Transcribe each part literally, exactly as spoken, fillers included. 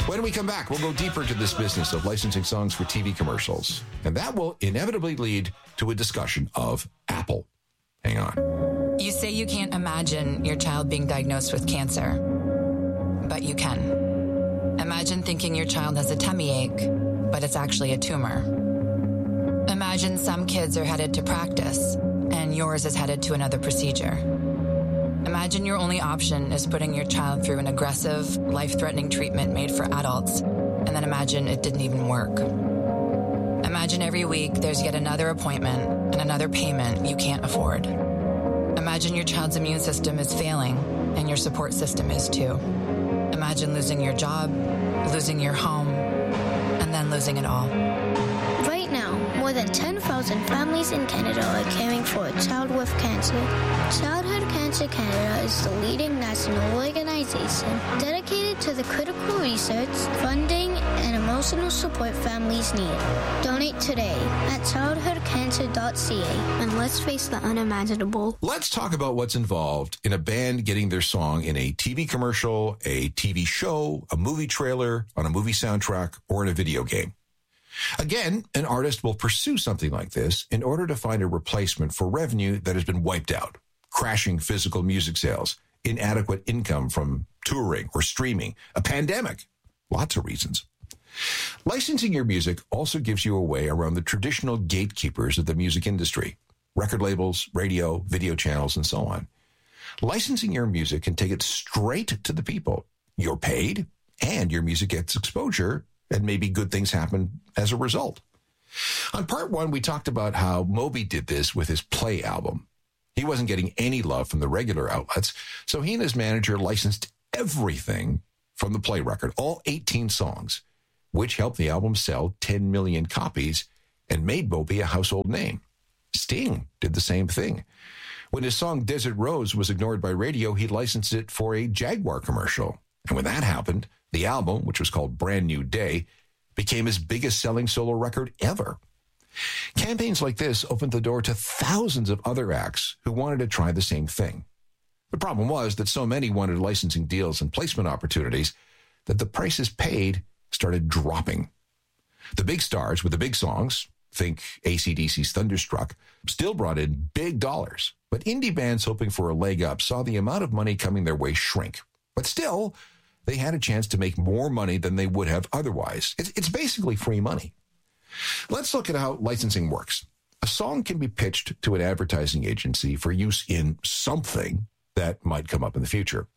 When we come back, we'll go deeper into this business of licensing songs for T V commercials. And that will inevitably lead to a discussion of Apple. Hang on. You say you can't imagine your child being diagnosed with cancer, but you can. Imagine thinking your child has a tummy ache, but it's actually a tumor. Imagine some kids are headed to practice, and yours is headed to another procedure. Imagine your only option is putting your child through an aggressive, life-threatening treatment made for adults, and then imagine it didn't even work. Imagine every week there's yet another appointment and another payment you can't afford. Imagine your child's immune system is failing, and your support system is too. Imagine losing your job, losing your home, and then losing it all. Right now, more than ten thousand families in Canada are caring for a child with cancer. Childhood Cancer Canada is the leading national organization dedicated to the critical research, funding, and emotional support families need. Donate today at childhood cancer dot c a and let's face the unimaginable. Let's talk about what's involved in a band getting their song in a T V commercial, a T V show, a movie trailer, on a movie soundtrack, or in a video game. Again, an artist will pursue something like this in order to find a replacement for revenue that has been wiped out. Crashing physical music sales, inadequate income from touring or streaming, a pandemic, lots of reasons. Licensing your music also gives you a way around the traditional gatekeepers of the music industry, record labels, radio, video channels, and so on. Licensing your music can take it straight to the people. You're paid, and your music gets exposure, and maybe good things happen as a result. On part one, we talked about how Moby did this with his Play album. He wasn't getting any love from the regular outlets, so he and his manager licensed everything from the Play record, all eighteen songs, which helped the album sell ten million copies and made Moby a household name. Sting did the same thing. When his song Desert Rose was ignored by radio, he licensed it for a Jaguar commercial. And when that happened, the album, which was called Brand New Day, became his biggest selling solo record ever. Campaigns like this opened the door to thousands of other acts who wanted to try the same thing. The problem was that so many wanted licensing deals and placement opportunities that the prices paid started dropping. The big stars with the big songs, think A C D C's Thunderstruck, still brought in big dollars. But indie bands hoping for a leg up saw the amount of money coming their way shrink. But still, they had a chance to make more money than they would have otherwise. It's, it's basically free money. Let's look at how licensing works. A song can be pitched to an advertising agency for use in something that might come up in the future.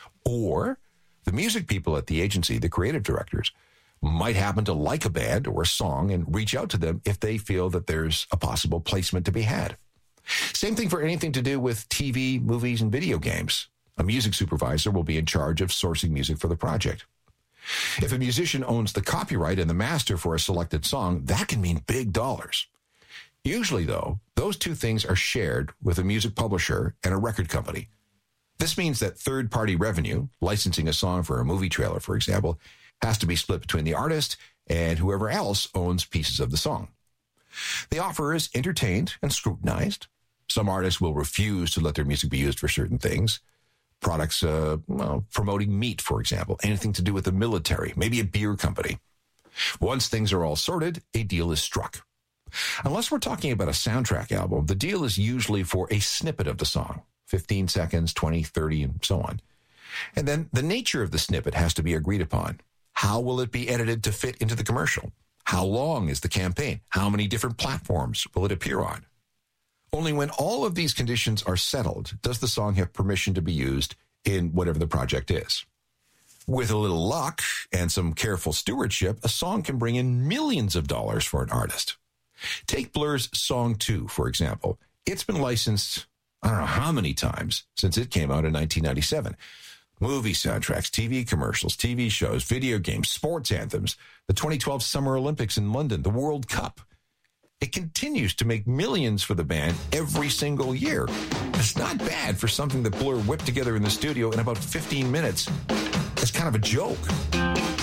Or the music people at the agency, the creative directors, might happen to like a band or a song and reach out to them if they feel that there's a possible placement to be had. Same thing for anything to do with T V, movies, and video games. A music supervisor will be in charge of sourcing music for the project. If a musician owns the copyright and the master for a selected song, that can mean big dollars. Usually, though, those two things are shared with a music publisher and a record company. This means that third-party revenue, licensing a song for a movie trailer, for example, has to be split between the artist and whoever else owns pieces of the song. The offer is entertained and scrutinized. Some artists will refuse to let their music be used for certain things. Products, uh, well, promoting meat, for example, anything to do with the military, maybe a beer company. Once things are all sorted, a deal is struck. Unless we're talking about a soundtrack album, the deal is usually for a snippet of the song, fifteen seconds, twenty, thirty, and so on. And then the nature of the snippet has to be agreed upon. How will it be edited to fit into the commercial? How long is the campaign? How many different platforms will it appear on? Only when all of these conditions are settled does the song have permission to be used in whatever the project is. With a little luck and some careful stewardship, a song can bring in millions of dollars for an artist. Take Blur's Song two, for example. It's been licensed, I don't know how many times, since it came out in nineteen ninety-seven. Movie soundtracks, T V commercials, T V shows, video games, sports anthems, the twenty twelve Summer Olympics in London, the World Cup. It continues to make millions for the band every single year. It's not bad for something that Blur whipped together in the studio in about fifteen minutes. It's kind of a joke.